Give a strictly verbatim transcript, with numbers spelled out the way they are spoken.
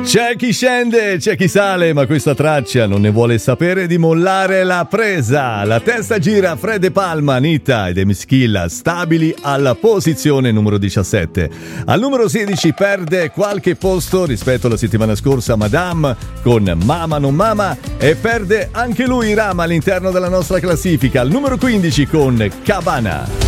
C'è chi scende, c'è chi sale, ma questa traccia non ne vuole sapere di mollare la presa. La testa gira, Fred De Palma, Anita ed Emischilla stabili alla posizione numero diciassette. Al numero sedici perde qualche posto rispetto alla settimana scorsa Madame con Mama non Mama, e perde anche lui Rama all'interno della nostra classifica al numero quindici con Cabana.